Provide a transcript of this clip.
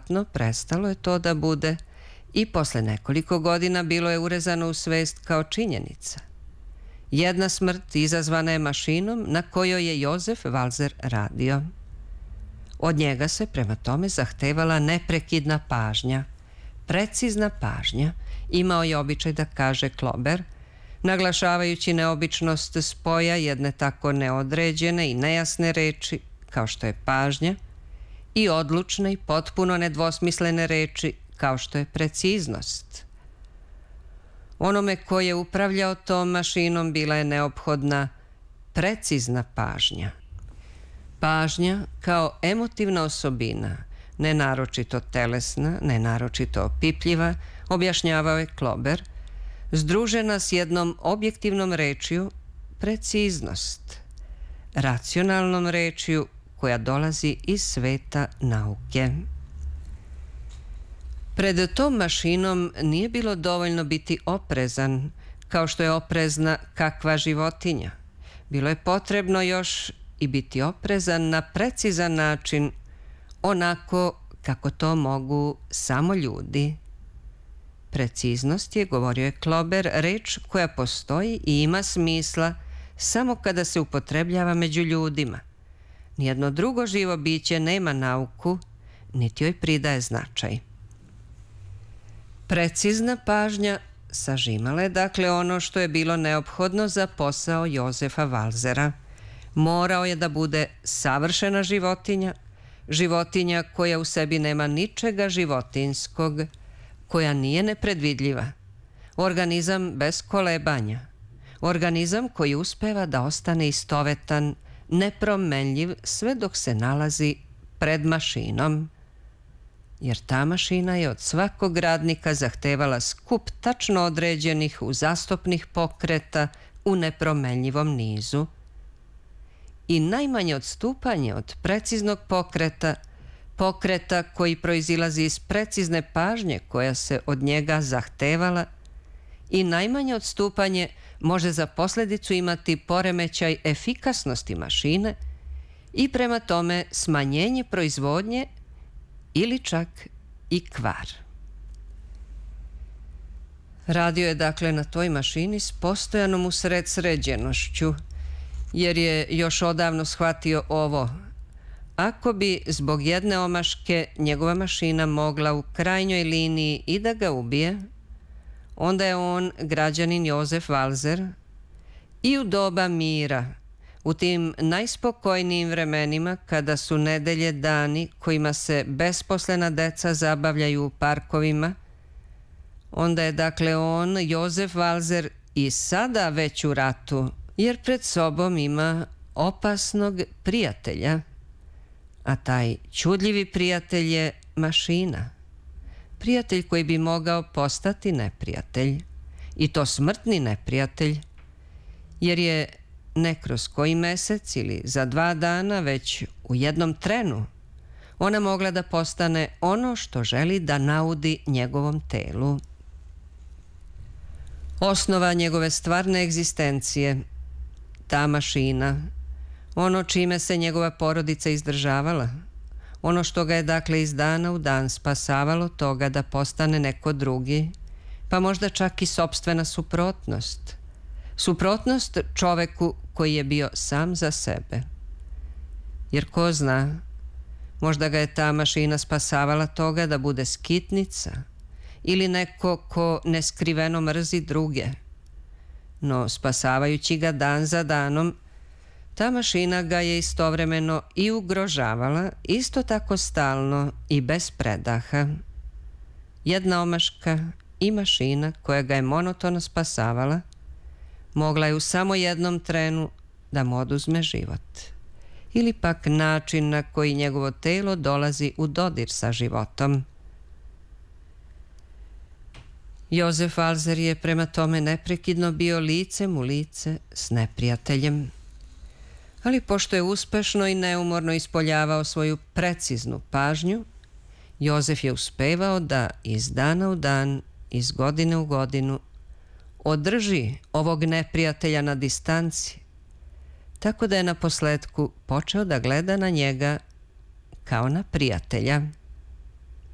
verovatno prestalo je to da bude i posle nekoliko godina bilo je urezano u svest kao činjenica. Jedna smrt izazvana je mašinom na kojoj je Jozef Valzer radio. Od njega se prema tome zahtevala neprekidna pažnja, precizna pažnja, imao je običaj da kaže Klober, naglašavajući neobičnost spoja jedne tako neodređene i nejasne reči kao što je pažnja i odlučne i potpuno nedvosmislene reči kao što je preciznost. Onome ko je upravljao tom mašinom bila je neophodna precizna pažnja. Pažnja kao emotivna osobina, ne naročito telesna, ne naročito opipljiva, objašnjavao je Klober, združena s jednom objektivnom rečju preciznost, racionalnom rečju koja dolazi iz sveta nauke. Pred tom mašinom nije bilo dovoljno biti oprezan, kao što je oprezna kakva životinja. Bilo je potrebno još i biti oprezan na precizan način, onako kako to mogu samo ljudi. Preciznost je, govorio je Klober, reč koja postoji i ima smisla samo kada se upotrebljava među ljudima. Nijedno drugo živo biće nema nauku, niti joj pridaje značaj. Precizna pažnja sažimala je dakle ono što je bilo neophodno za posao Jozefa Valzera. Morao je da bude savršena životinja, životinja koja u sebi nema ničega životinskog, koja nije nepredvidljiva, organizam bez kolebanja, organizam koji uspeva da ostane istovetan, nepromenljiv sve dok se nalazi pred mašinom. Jer ta mašina je od svakog radnika zahtevala skup tačno određenih uzastopnih pokreta u nepromenljivom nizu. I najmanje odstupanje od preciznog pokreta, pokreta koji proizilazi iz precizne pažnje koja se od njega zahtevala, i najmanje odstupanje može za posljedicu imati poremećaj efikasnosti mašine i prema tome smanjenje proizvodnje ili čak i kvar. Radio je dakle na toj mašini s postojanom usred sređenošću, jer je još odavno shvatio ovo: ako bi zbog jedne omaške njegova mašina mogla u krajnjoj liniji i da ga ubije, onda je on, građanin Jozef Valzer, i u doba mira, u tim najspokojnijim vremenima kada su nedelje dani kojima se besposlena deca zabavljaju u parkovima, onda je dakle on, Jozef Valzer, i sada već u ratu, jer pred sobom ima opasnog prijatelja, a taj čudljivi prijatelj je mašina. Prijatelj koji bi mogao postati neprijatelj, i to smrtni neprijatelj, jer je ne kroz koji mesec ili za 2 dana, već u jednom trenu, ona mogla da postane ono što želi da naudi njegovom telu. Osnova njegove stvarne egzistencije, ta mašina, ono čime se njegova porodica izdržavala, ono što ga je dakle iz dana u dan spasavalo toga da postane neko drugi, pa možda čak i sopstvena suprotnost. Suprotnost čoveku koji je bio sam za sebe. Jer ko zna, možda ga je ta mašina spasavala toga da bude skitnica ili neko ko neskriveno mrzi druge. No, spasavajući ga dan za danom, ta mašina ga je istovremeno i ugrožavala, isto tako stalno i bez predaha. Jedna omaška i mašina koja ga je monotono spasavala mogla je u samo jednom trenu da mu oduzme život. Ili pak način na koji njegovo telo dolazi u dodir sa životom. Jozef Valzer je prema tome neprekidno bio licem u lice s neprijateljem. Ali pošto je uspešno i neumorno ispoljavao svoju preciznu pažnju, Jozef je uspevao da iz dana u dan, iz godine u godinu, održi ovog neprijatelja na distanci, tako da je na posledku počeo da gleda na njega kao na prijatelja.